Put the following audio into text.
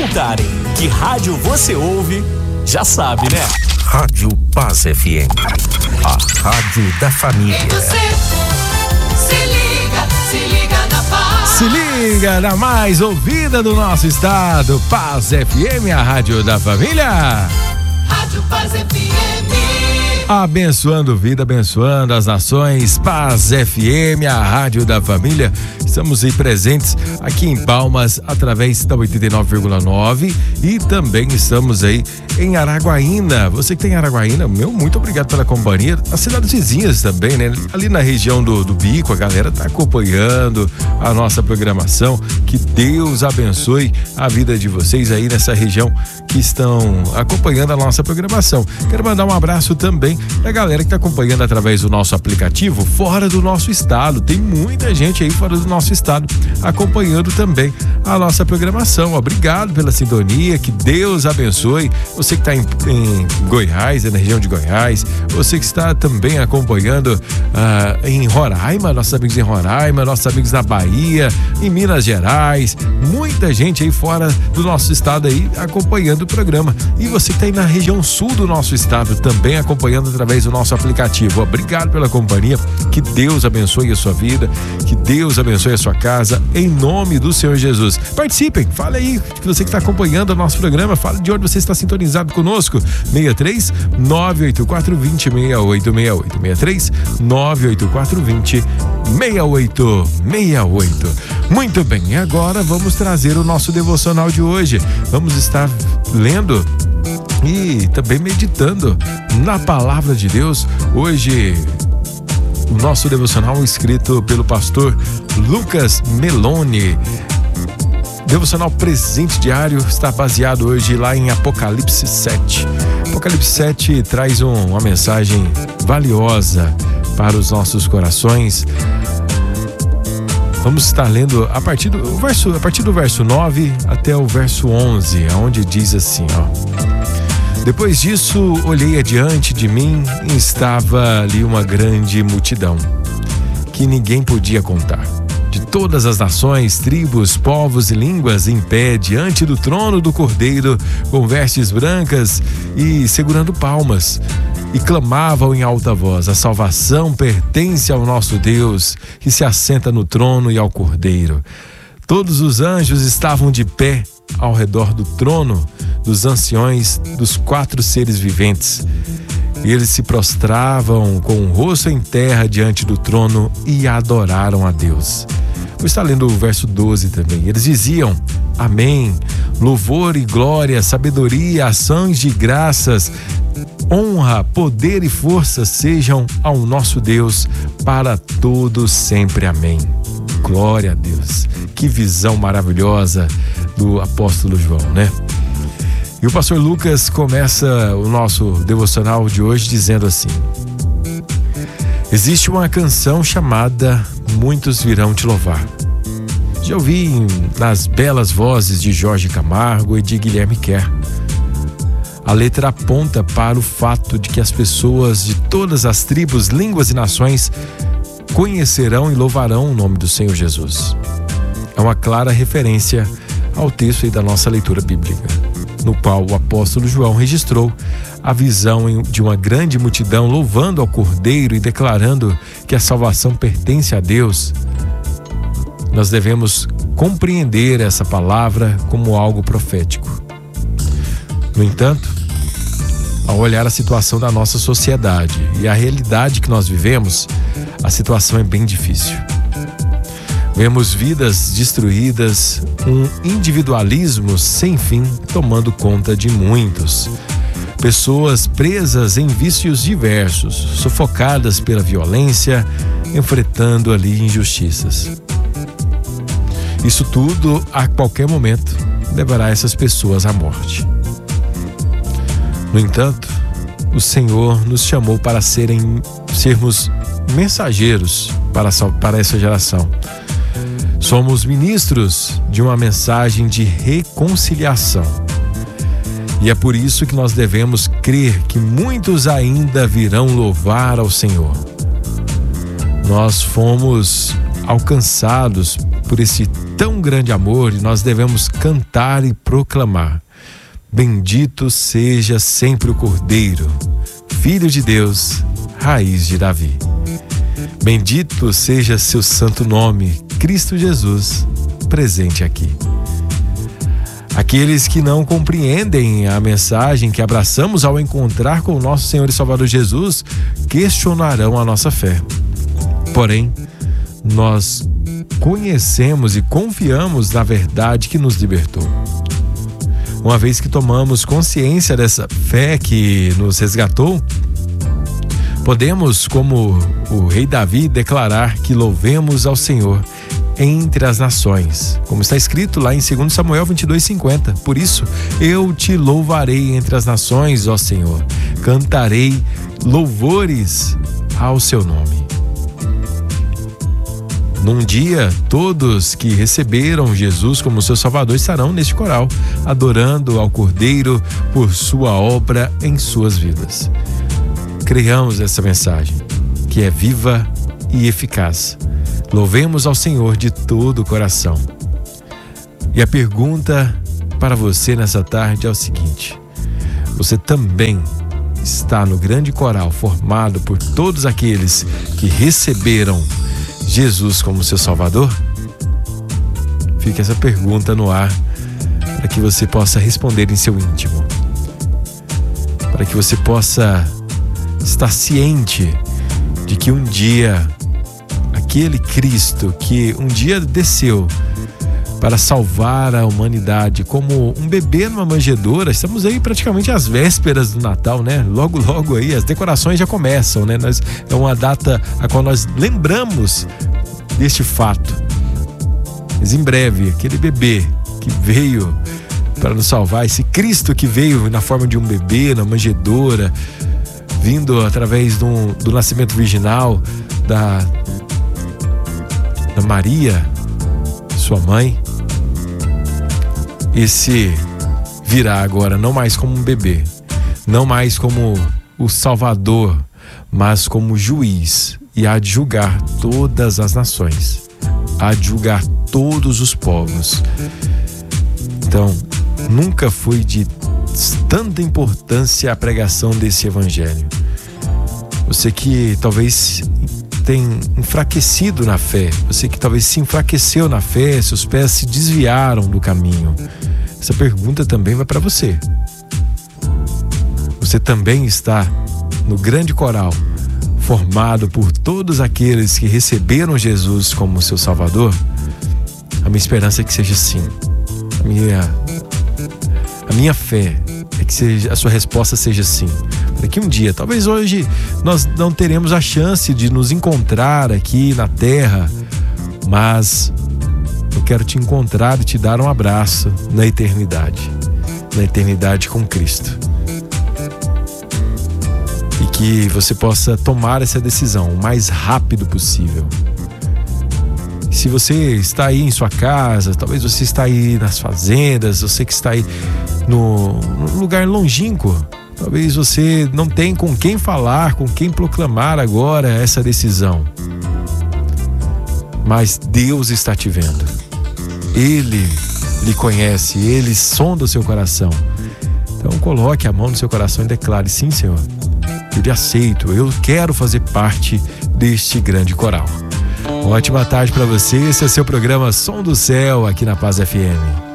perguntarem que rádio você ouve, já sabe, né? Rádio Paz FM, a rádio da família. E você, se liga na Paz. Se liga na mais ouvida do nosso estado, Paz FM, a rádio da família. Rádio Paz FM. Abençoando vida, abençoando as nações, Paz FM, a rádio da família. Estamos aí presentes aqui em Palmas através da 89,9 e também estamos aí em Araguaína. Você que tem Araguaína, muito obrigado pela companhia. As cidades vizinhas também, né? Ali na região do Bico, a galera tá acompanhando a nossa programação. Que Deus abençoe a vida de vocês aí nessa região que estão acompanhando a nossa programação. Quero mandar um abraço também da galera que tá acompanhando através do nosso aplicativo fora do nosso estado. Tem muita gente aí fora do nosso estado acompanhando também a nossa programação. Obrigado pela sintonia, que Deus abençoe. Você que está em Goiás, na região de Goiás, você que está também acompanhando em Roraima, nossos amigos em Roraima, nossos amigos na Bahia, em Minas Gerais, muita gente aí fora do nosso estado aí acompanhando o programa. E você que está aí na região sul do nosso estado também acompanhando através do nosso aplicativo. Obrigado pela companhia, que Deus abençoe a sua vida, que Deus abençoe a sua casa, em nome do Senhor Jesus. Participem, fala aí, você que está acompanhando o nosso programa, fala de onde você está sintonizado conosco. 63 984 20 6868. 63 984 20 6868. Muito bem, agora vamos trazer o nosso devocional de hoje. Vamos estar lendo e também meditando na palavra de Deus. Hoje, o nosso devocional escrito pelo pastor Lucas Meloni. Devocional Presente Diário está baseado hoje lá em Apocalipse 7. Apocalipse 7 traz uma mensagem valiosa para os nossos corações. Vamos estar lendo a partir do verso 9 até o verso 11, onde diz assim, Depois disso, olhei adiante de mim e estava ali uma grande multidão, que ninguém podia contar, de todas as nações, tribos, povos e línguas, em pé diante do trono do Cordeiro, com vestes brancas e segurando palmas, e clamavam em alta voz: a salvação pertence ao nosso Deus, que se assenta no trono, e ao Cordeiro. Todos os anjos estavam de pé ao redor do trono, dos anciões, dos 4 seres viventes. E eles se prostravam com o rosto em terra diante do trono e adoraram a Deus. Vou estar lendo o verso 12 também. Eles diziam: Amém, louvor e glória, sabedoria, ações de graças, honra, poder e força sejam ao nosso Deus para todos sempre. Amém. Glória a Deus. Que visão maravilhosa do apóstolo João, né? E o pastor Lucas começa o nosso devocional de hoje dizendo assim: existe uma canção chamada Muitos Virão Te Louvar. Já ouvi nas belas vozes de Jorge Camargo e de Guilherme Kerr. A letra aponta para o fato de que as pessoas de todas as tribos, línguas e nações conhecerão e louvarão o nome do Senhor Jesus. É uma clara referência ao texto aí da nossa leitura bíblica, no qual o apóstolo João registrou a visão de uma grande multidão louvando ao Cordeiro e declarando que a salvação pertence a Deus. Nós devemos compreender essa palavra como algo profético. No entanto, ao olhar a situação da nossa sociedade e a realidade que nós vivemos, a situação é bem difícil. Vemos vidas destruídas, um individualismo sem fim tomando conta de muitos. Pessoas presas em vícios diversos, sufocadas pela violência, enfrentando ali injustiças. Isso tudo, a qualquer momento, levará essas pessoas à morte. No entanto, o Senhor nos chamou para sermos mensageiros para essa geração. Somos ministros de uma mensagem de reconciliação. E é por isso que nós devemos crer que muitos ainda virão louvar ao Senhor. Nós fomos alcançados por esse tão grande amor, e nós devemos cantar e proclamar: bendito seja sempre o Cordeiro, Filho de Deus, raiz de Davi. Bendito seja seu santo nome, Cristo Jesus, presente aqui. Aqueles que não compreendem a mensagem que abraçamos ao encontrar com o nosso Senhor e Salvador Jesus questionarão a nossa fé. Porém, nós conhecemos e confiamos na verdade que nos libertou. Uma vez que tomamos consciência dessa fé que nos resgatou, podemos, como o rei Davi, declarar que louvemos ao Senhor entre as nações, como está escrito lá em 2 Samuel 22:50. Por isso, eu te louvarei entre as nações, ó Senhor, cantarei louvores ao seu nome. Num dia, todos que receberam Jesus como seu Salvador estarão neste coral, adorando ao Cordeiro por sua obra em suas vidas. Creiamos essa mensagem, que é viva e eficaz. Louvemos ao Senhor de todo o coração. E a pergunta para você nessa tarde é o seguinte: você também está no grande coral formado por todos aqueles que receberam Jesus como seu Salvador? Fica essa pergunta no ar para que você possa responder em seu íntimo, para que você possa estar ciente de que um dia aquele Cristo que um dia desceu para salvar a humanidade como um bebê numa manjedoura. Estamos aí praticamente às vésperas do Natal, né? Logo aí as decorações já começam, né? É uma data a qual nós lembramos deste fato. Mas em breve, aquele bebê que veio para nos salvar, esse Cristo que veio na forma de um bebê, na manjedoura, vindo através do nascimento virginal da Maria, sua mãe, esse virá agora não mais como um bebê, não mais como o Salvador, mas como juiz, e há de julgar todas as nações, há de julgar todos os povos. Então, nunca foi de tanta importância a pregação desse evangelho. Você que talvez tem enfraquecido na fé, você que talvez se enfraqueceu na fé, seus pés se desviaram do caminho, essa pergunta também vai para você. Você também está no grande coral formado por todos aqueles que receberam Jesus como seu Salvador? A minha esperança é que seja sim. A minha fé é que a sua resposta seja sim. Daqui um dia, talvez hoje nós não teremos a chance de nos encontrar aqui na terra, mas eu quero te encontrar e te dar um abraço na eternidade com Cristo. E que você possa tomar essa decisão o mais rápido possível. Se você está aí em sua casa, talvez você está aí nas fazendas, você que está aí no lugar longínquo, talvez você não tenha com quem falar, com quem proclamar agora essa decisão. Mas Deus está te vendo. Ele lhe conhece, Ele sonda o seu coração. Então coloque a mão no seu coração e declare: sim, Senhor, eu lhe aceito, eu quero fazer parte deste grande coral. Uma ótima tarde para você. Esse é seu programa Som do Céu aqui na Paz FM.